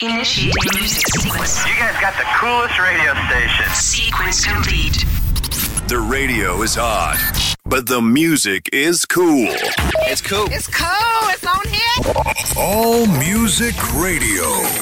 Initiating music sequence. You guys got the coolest radio station. Sequence complete. The radio is on, but the music is cool. It's cool. It's cool. It's on here. All Music Radio.